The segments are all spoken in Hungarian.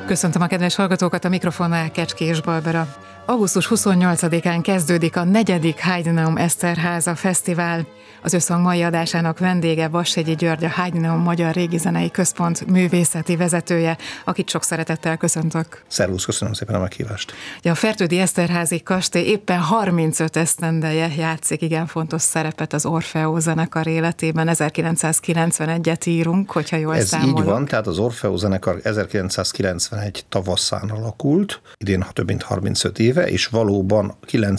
Köszöntöm a kedves hallgatókat, a mikrofonnál Kecskés Barbara. Augusztus 28-án kezdődik a 4. Heideneum Eszterháza Fesztivál. Az összhang mai adásának vendége Vassegyi György, a Heideneum Magyar Régizenei Központ művészeti vezetője, akit sok szeretettel köszöntök. Szervusz, köszönöm szépen a meghívást. A Fertődi Eszterházi kastély éppen 35 esztendeje játszik igen fontos szerepet az Orfeó zenekar életében. 1991-et írunk, hogyha jól számolok. Ez így van, tehát az Orfeó zenekar 1991 tavaszán alakult, idén több mint 35 éve, és valóban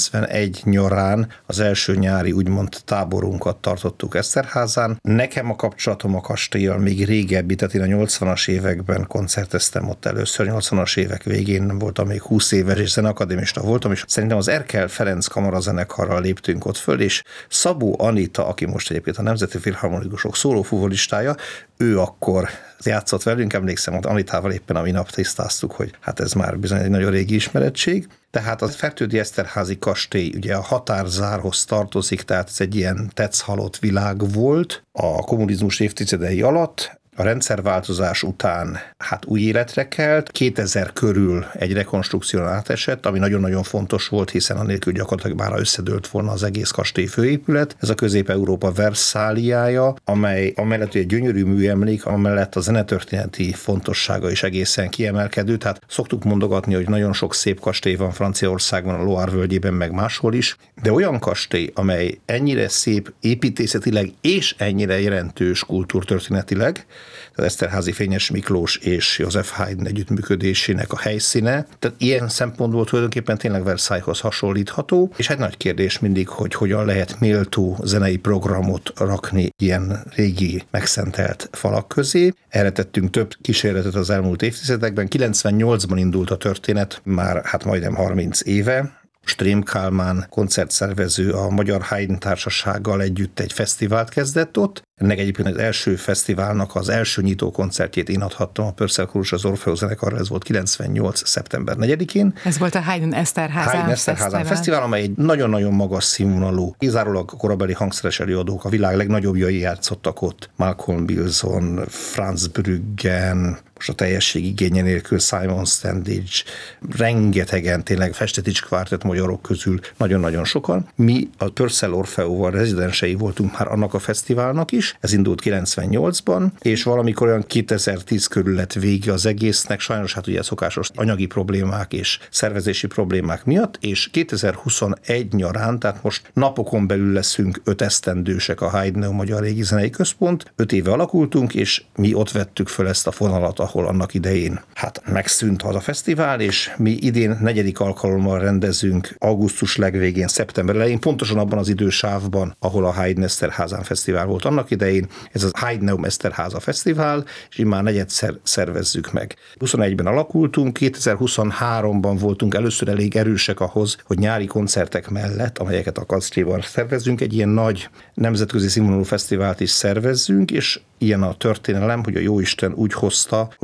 91 nyarán az első nyári úgymond táborunkat tartottuk Eszterházán. Nekem a kapcsolatom a kastélyal még régebbi, tehát én a 80-as években koncerteztem ott először, 80-as évek végén voltam még 20 éves, és zeneakadémista voltam, és szerintem az Erkel Ferenc kamarazenekarral léptünk ott föl, és Szabó Anita, aki most egyébként a Nemzeti Filharmonikusok szólófuvolistája, ő akkor játszott velünk, emlékszem, hogy Anitával éppen a minap tisztáztuk, hogy hát ez már bizony egy nagyon régi ismerettség. Tehát a Fertődi Eszterházi kastély ugye a határzárhoz tartozik, tehát ez egy ilyen tetszhalott világ volt a kommunizmus évtizedei alatt. A rendszerváltozás után hát új életre kelt, 2000 körül egy rekonstrukción átesett, ami nagyon-nagyon fontos volt, hiszen anélkül gyakorlatilag már összedőlt volna az egész kastély főépület. Ez a Közép-Európa Verszáliája, amely amellett egy gyönyörű műemlék, amellett a zenetörténeti fontossága is egészen kiemelkedő. Tehát szoktuk mondogatni, hogy nagyon sok szép kastély van Franciaországban, a Loire völgyében, meg máshol is, de olyan kastély, amely ennyire szép építészetileg és ennyire jelentős kultúrtörténetileg, az Eszterházy Fényes Miklós és József Haydn együttműködésének a helyszíne. Tehát ilyen szempontból tulajdonképpen tényleg Versailleshoz hasonlítható, és egy nagy kérdés mindig, hogy hogyan lehet méltó zenei programot rakni ilyen régi megszentelt falak közé. Erre tettünk több kísérletet az elmúlt évtizedekben. 98-ban indult a történet, már hát majdnem 30 éve. Strém Kálmán koncertszervező a Magyar Haydn Társasággal együtt egy fesztivált kezdett ott. Ennek egyébként az első fesztiválnak az első nyitó koncertjét én adhattam a Purcell Chorus az Orfeó zenekarra, ez volt 98. szeptember 4-én. Ez volt a Haydn Eszterházán Fesztivál, amely egy nagyon-nagyon magas színvonalú, kizárólag a korabeli hangszeres előadók, a világ legnagyobbjai játszottak ott. Malcolm Bilson, Franz Brüggen, most a teljesség igénye nélkül Simon Standage, rengetegen tényleg Festetics kvártett magyarok közül nagyon-nagyon sokan. Mi a Purcell Orfeóval rezidensei voltunk már annak a fesztiválnak is, ez indult 98-ban, és valamikor olyan 2010 körül lett vége az egésznek, sajnos hát ugye szokásos anyagi problémák és szervezési problémák miatt, és 2021 nyarán, tehát most napokon belül leszünk 5 esztendősek a Heideneum Magyar Régizenei Központ, 5 éve alakultunk, és mi ott vettük föl ezt a fonalat, ahol annak idején hát megszűnt az a fesztivál, és mi idén 4. alkalommal rendezünk augusztus legvégén, szeptember elején, pontosan abban az idősávban, ahol a Haydn Eszterházán Fesztivál volt annak idején. Ez az Heideneum Eszterháza Fesztivál, és immár negyedszer szervezzük meg. 21-ben alakultunk, 2023-ban voltunk először elég erősek ahhoz, hogy nyári koncertek mellett, amelyeket a kastélyban szervezünk, egy ilyen nagy nemzetközi színvonalú fesztivált is szervezzünk, és ilyen a történelem, hogy a Jóisten úgy hozta, hogy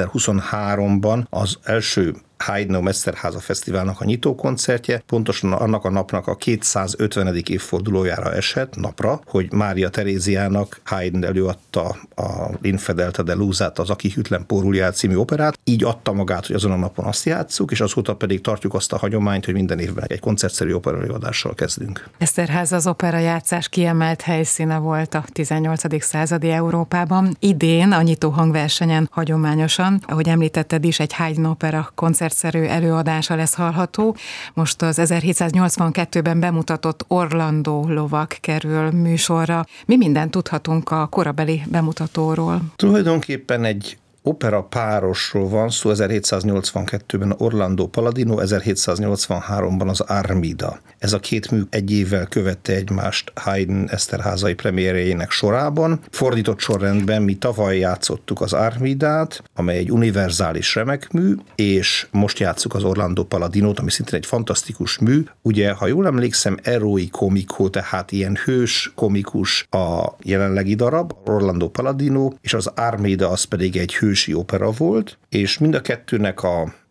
2023-ban az első Heideneum Eszterháza Fesztiválnak a nyitókoncertje pontosan annak a napnak a 250. évfordulójára esett napra, hogy Mária Teréziának Haydn előadta a L'infedeltà dellusát, az Aki hűtlen pórul jár című operát. Így adta magát, hogy azon a napon azt játsszuk, és azóta pedig tartjuk azt a hagyományt, hogy minden évben egy koncertszerű operaelőadással kezdünk. Eszterháza az operajátszás kiemelt helyszíne volt a 18. századi Európában. Idén a nyitó hangversenyen hagyományosan, ahogy említetted is, egy Haydn opera koncertszerű előadása lesz hallható. Most az 1782-ben bemutatott Orlandó lovak kerül műsorra. Mi mindent tudhatunk a korabeli bemutatóról? Tulajdonképpen egy opera párosról van szó, 1782-ben Orlando Palladino, 1783-ban az Armida. Ez a két mű egy évvel követte egymást Haydn eszterházai premierjének sorában. Fordított sorrendben mi tavaly játszottuk az Armidát, amely egy univerzális remekmű, és most játsszuk az Orlando Palladinót, ami szintén egy fantasztikus mű. Ugye, ha jól emlékszem, eroi comico, tehát ilyen hős, komikus a jelenlegi darab, Orlando Palladino, és az Armida az pedig egy hősi opera volt, és mind a kettőnek a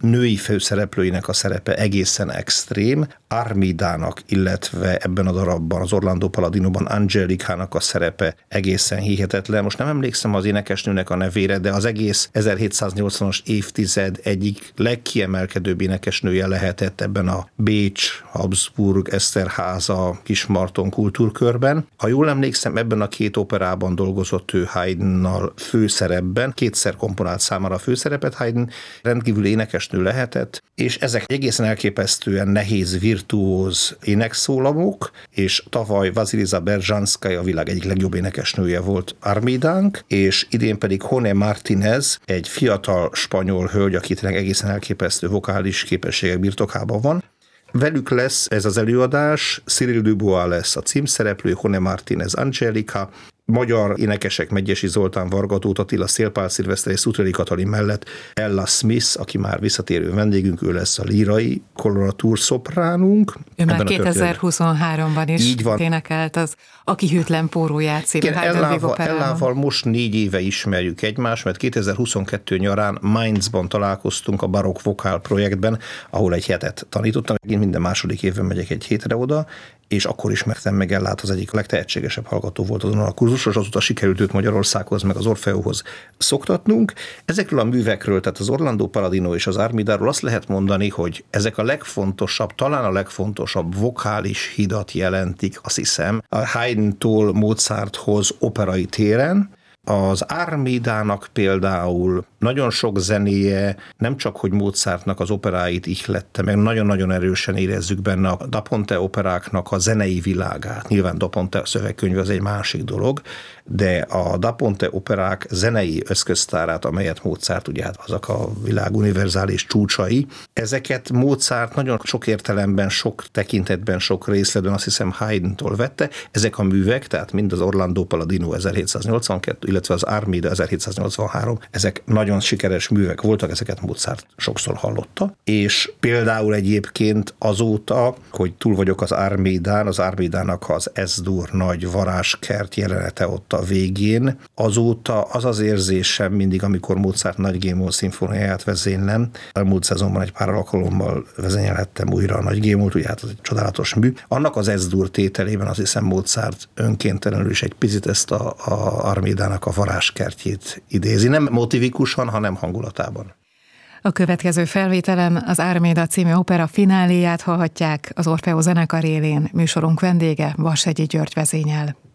női főszereplőinek a szerepe egészen extrém. Armidának, illetve ebben a darabban, az Orlando Paladinoban Angelikának a szerepe egészen hihetetlen. Most nem emlékszem az énekesnőnek a nevére, de az egész 1780-as évtized egyik legkiemelkedőbb énekesnője lehetett ebben a Bécs, Habsburg, Eszterháza, Kismarton kultúrkörben. Ha jól emlékszem, ebben a két operában dolgozott ő Haydnnal főszerepben, kétszer komponált számára a főszerepet, Haydn rendkívül énekesnő lehetett, és ezek egészen elképesztően nehéz, virtuóz énekszólamok, és tavaly Vasilisa Berzsanszkaja a világ egyik legjobb énekesnője volt Armidánk, és idén pedig Jone Martinez, egy fiatal spanyol hölgy, aki tényleg egészen elképesztő vokális képességek birtokában van. Velük lesz ez az előadás, Cyril Dubois lesz a címszereplő, Jone Martinez Angelika, magyar énekesek Megyesi Zoltán, Varga Tóth Attila, Szélpál Szilveszter és Szutreli Katalin mellett Ella Smith, aki már visszatérő vendégünk, ő lesz a lírai koloratúr szopránunk. Ő már 2023-ban is énekelt az Aki hűtlen póró című Ellával most 4 éve ismerjük egymást, mert 2022 nyarán Mainzban találkoztunk a barokk vokál projektben, ahol egy hetet tanítottam. Én minden második évben megyek egy hétre oda, és akkor ismertem meg Ellát, az egyik legtehetségesebb hallgató volt azon a kurzuson, és azóta sikerült őt Magyarországhoz, meg az Orfeóhoz szoktatnunk. Ezekről a művekről, tehát az Orlando Paladino és az Armidáról azt lehet mondani, hogy ezek a legfontosabb, talán a legfontosabb vokális hidat jelentik, azt hiszem, a Haydntól Mozarthoz operai téren. Az Armidának például nagyon sok zenéje nem csak, hogy Mozartnak az operáit ihlette, meg nagyon-nagyon erősen érezzük benne a Da Ponte operáknak a zenei világát. Nyilván Da Ponte szövegkönyv az egy másik dolog, de a Da Ponte operák zenei eszköztárát, amelyet Mozart, ugye hát azok a világ univerzális csúcsai, ezeket Mozart nagyon sok értelemben, sok tekintetben, sok részletben azt hiszem Haydntól vette. Ezek a művek, tehát mind az Orlando Paladino 1782, illetve az Armida 1783, ezek nagyon sikeres művek voltak, ezeket Mozart sokszor hallotta, és például egyébként azóta, hogy túl vagyok az Armidán, az Armidának az S-dur nagy varázskert jelenete ott a végén, azóta az az érzésem mindig, amikor Mozart Nagy G-moll szimfóniáját vezénylem, elmúlt szezonban egy pár alkalommal vezényelhettem újra a Nagy G-mollt, ugye hát az egy csodálatos mű, annak az S-dur tételében azt hiszem Mozart önkéntelenül is egy picit ezt a Armidának a varázskertjét idézi. Nem motivikusan, hanem hangulatában. A következő felvételen az Armida című opera fináléját hallhatják az Orfeó zenekar élén. Műsorunk vendége Vashegyi György vezényel.